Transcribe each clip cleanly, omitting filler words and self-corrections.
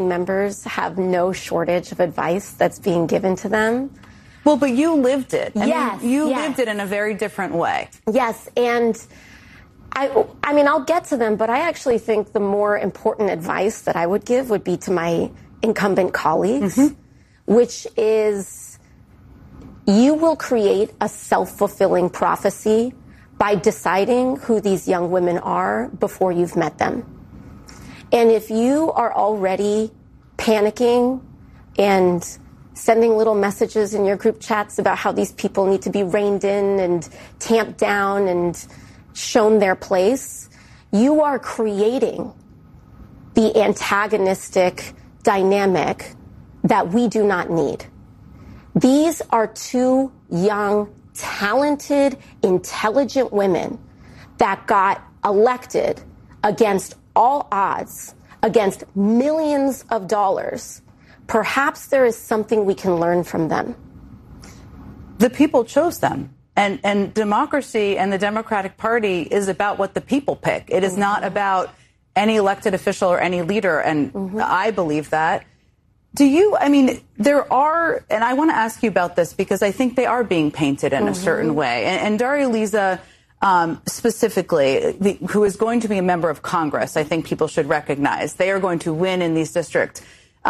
Members have no shortage of advice that's being given to them. Well, but you lived it. Yes. You lived it in a very different way. Yes, and I mean, I'll get to them, but I actually think the more important advice that I would give would be to my incumbent colleagues, which is you will create a self-fulfilling prophecy by deciding who these young women are before you've met them. And if you are already panicking and sending little messages in your group chats about how these people need to be reined in and tamped down and shown their place, you are creating the antagonistic dynamic that we do not need. These are two young, talented, intelligent women that got elected against all odds, against millions of dollars. Perhaps there is something we can learn from them. The people chose them. And democracy and the Democratic Party is about what the people pick. It is not about any elected official or any leader, and I believe that. There are, and I want to ask you about this because I think they are being painted in a certain way. And Daria Liza, specifically, who is going to be a member of Congress, I think people should recognize. They are going to win in these districts.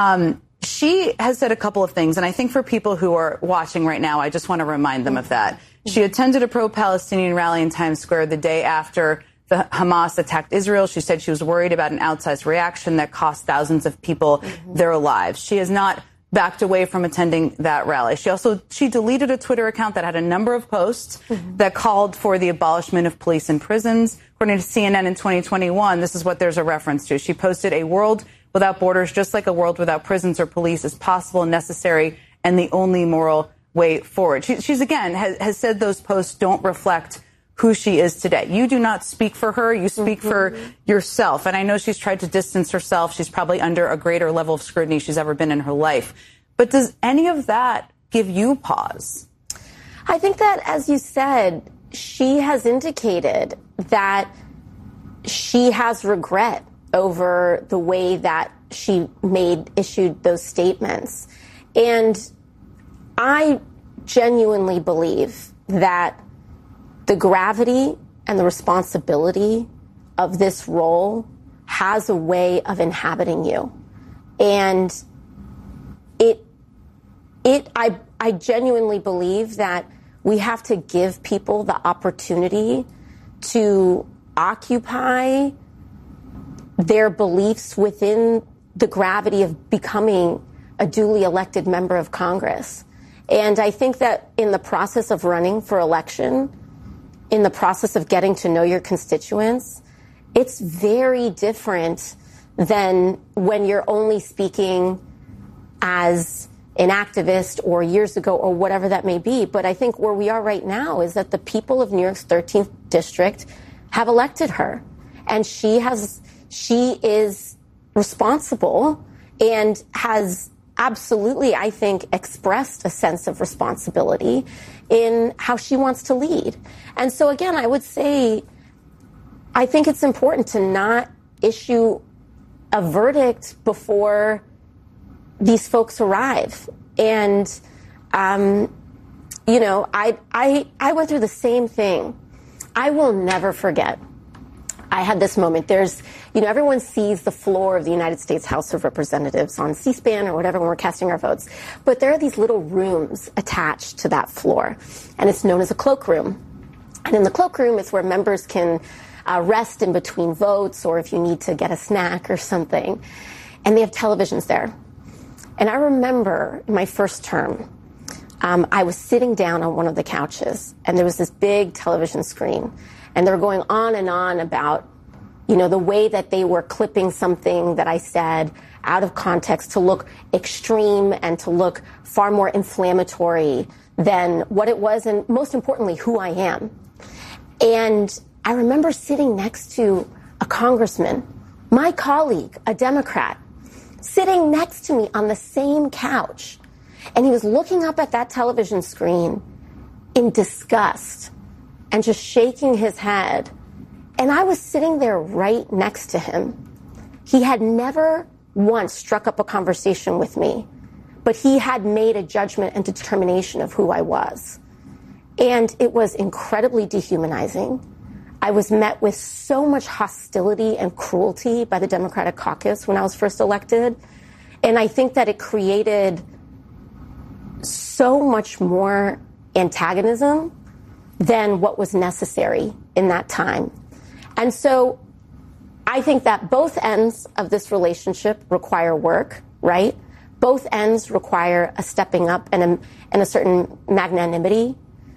She has said a couple of things, and I think for people who are watching right now, I just want to remind them of that. She attended a pro-Palestinian rally in Times Square the day after the Hamas attacked Israel. She said she was worried about an outsized reaction that cost thousands of people their lives. She has not backed away from attending that rally. She deleted a Twitter account that had a number of posts that called for the abolishment of police and prisons. According to CNN in 2021, this is what there's a reference to. She posted, "A world without borders, just like a world without prisons or police, is possible and necessary and the only moral way forward." She's again has said those posts don't reflect who she is today. You do not speak for her. You speak for yourself. And I know she's tried to distance herself. She's probably under a greater level of scrutiny she's ever been in her life. But does any of that give you pause? I think that, as you said, she has indicated that she has regret over the way that she issued those statements. And I genuinely believe that the gravity and the responsibility of this role has a way of inhabiting you. And I genuinely believe that we have to give people the opportunity to occupy their beliefs within the gravity of becoming a duly elected member of Congress. And I think that in the process of running for election, in the process of getting to know your constituents, it's very different than when you're only speaking as an activist or years ago or whatever that may be. But I think where we are right now is that the people of New York's 13th district have elected her. And she is responsible and has absolutely, I think, expressed a sense of responsibility in how she wants to lead. And so, again, I would say I think it's important to not issue a verdict before these folks arrive. And, I went through the same thing. I will never forget. I had this moment. There's, everyone sees the floor of the United States House of Representatives on C-SPAN or whatever when we're casting our votes. But there are these little rooms attached to that floor, and it's known as a cloakroom. And in the cloakroom, it's where members can rest in between votes or if you need to get a snack or something. And they have televisions there. And I remember in my first term, I was sitting down on one of the couches, and there was this big television screen. And they were going on and on about, the way that they were clipping something that I said out of context to look extreme and to look far more inflammatory than what it was, and most importantly, who I am. And I remember sitting next to a congressman, my colleague, a Democrat, sitting next to me on the same couch. And he was looking up at that television screen in disgust and just shaking his head. And I was sitting there right next to him. He had never once struck up a conversation with me, but he had made a judgment and determination of who I was. And it was incredibly dehumanizing. I was met with so much hostility and cruelty by the Democratic caucus when I was first elected. And I think that it created so much more antagonism than what was necessary in that time. And so I think that both ends of this relationship require work, right? Both ends require a stepping up and a certain magnanimity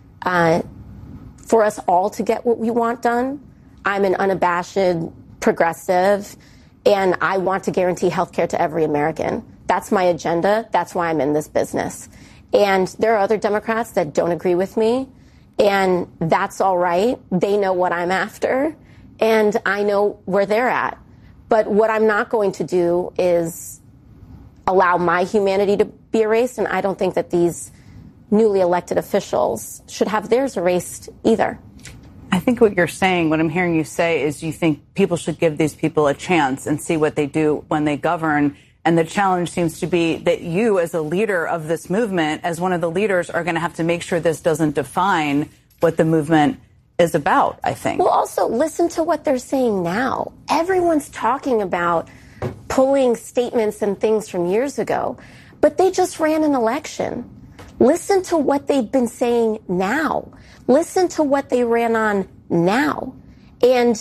for us all to get what we want done. I'm an unabashed progressive, and I want to guarantee health care to every American. That's my agenda. That's why I'm in this business. And there are other Democrats that don't agree with me, and that's all right. They know what I'm after, and I know where they're at. But what I'm not going to do is allow my humanity to be erased, and I don't think that these newly elected officials should have theirs erased either. I think what you're saying, what I'm hearing you say, is you think people should give these people a chance and see what they do when they govern. And the challenge seems to be that you, as a leader of this movement, as one of the leaders, are going to have to make sure this doesn't define what the movement is about, I think. Well, also listen to what they're saying now. Everyone's talking about pulling statements and things from years ago, but they just ran an election. Listen to what they've been saying now. Listen to what they ran on now. And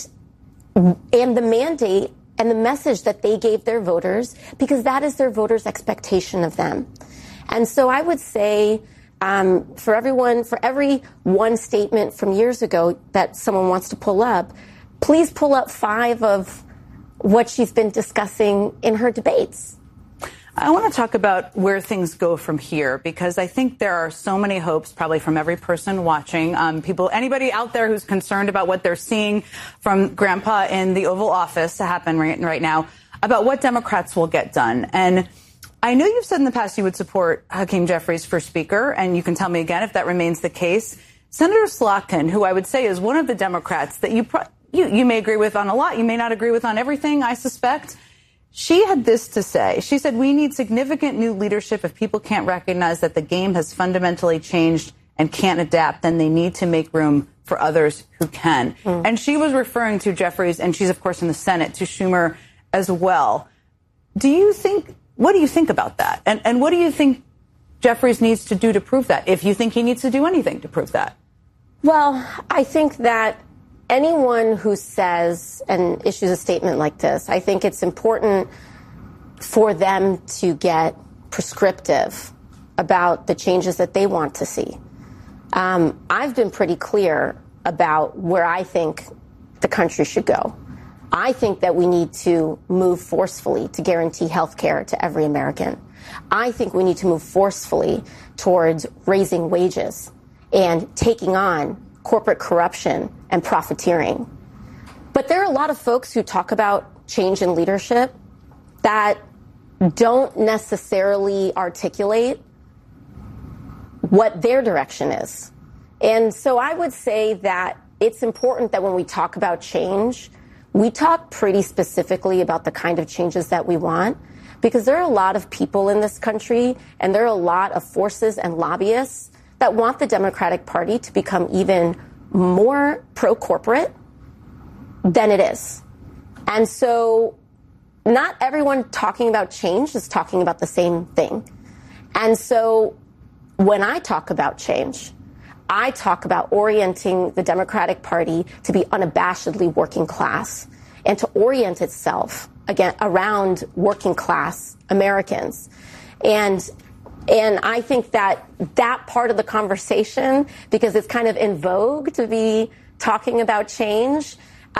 the mandate and the message that they gave their voters, because that is their voters' expectation of them. And so I would say for every one statement from years ago that someone wants to pull up, please pull up 5 of what she's been discussing in her debates. I want to talk about where things go from here, because I think there are so many hopes, probably from every person watching, anybody out there who's concerned about what they're seeing from Grandpa in the Oval Office to happen right now, about what Democrats will get done. And I know you've said in the past you would support Hakeem Jeffries for Speaker, and you can tell me again if that remains the case. Senator Slotkin, who I would say is one of the Democrats that you may agree with on a lot, you may not agree with on everything, I suspect. She had this to say. She said, we need significant new leadership. If people can't recognize that the game has fundamentally changed and can't adapt, then they need to make room for others who can. And she was referring to Jeffries, and she's, of course, in the Senate, to Schumer as well. What do you think about that? And what do you think Jeffries needs to do to prove that, if you think he needs to do anything to prove that? Well, I think that anyone who says and issues a statement like this, I think it's important for them to get prescriptive about the changes that they want to see. I've been pretty clear about where I think the country should go. I think that we need to move forcefully to guarantee health care to every American. I think we need to move forcefully towards raising wages and taking on corporate corruption and profiteering. But there are a lot of folks who talk about change in leadership that don't necessarily articulate what their direction is. And so I would say that it's important that when we talk about change, we talk pretty specifically about the kind of changes that we want, because there are a lot of people in this country and there are a lot of forces and lobbyists that want the Democratic Party to become even more pro-corporate than it is. And so not everyone talking about change is talking about the same thing. And so when I talk about change, I talk about orienting the Democratic Party to be unabashedly working class and to orient itself, again, around working class Americans. And I think that part of the conversation, because it's kind of in vogue to be talking about change,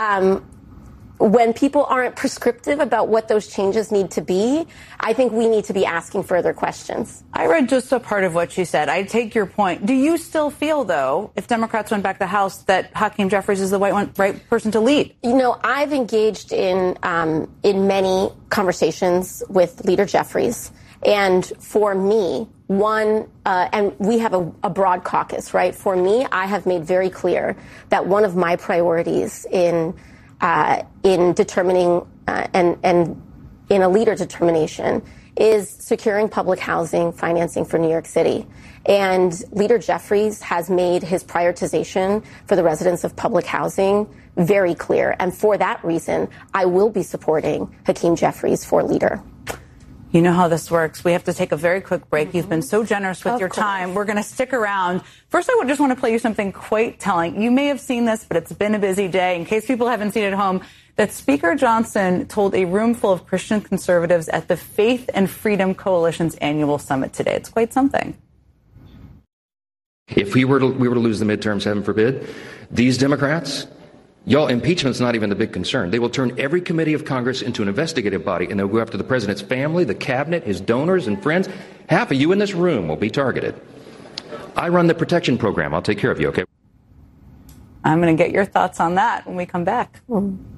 when people aren't prescriptive about what those changes need to be, I think we need to be asking further questions. I read just a part of what you said. I take your point. Do you still feel, though, if Democrats went back to the House, that Hakeem Jeffries is the right person to lead? You know, I've engaged in many conversations with Leader Jeffries. And for me, and we have a broad caucus, right? For me, I have made very clear that one of my priorities in determining and in a leader determination is securing public housing financing for New York City. And Leader Jeffries has made his prioritization for the residents of public housing very clear. And for that reason, I will be supporting Hakeem Jeffries for leader. You know how this works. We have to take a very quick break. You've been so generous with your time. We're going to stick around. First, I just want to play you something quite telling. You may have seen this, but it's been a busy day. In case people haven't seen it at home, that Speaker Johnson told a room full of Christian conservatives at the Faith and Freedom Coalition's annual summit today. It's quite something. If we were to lose the midterms, heaven forbid, these Democrats, y'all, impeachment's not even the big concern. They will turn every committee of Congress into an investigative body, and they'll go after the president's family, the cabinet, his donors and friends. Half of you in this room will be targeted. I run the protection program. I'll take care of you, okay? I'm going to get your thoughts on that when we come back.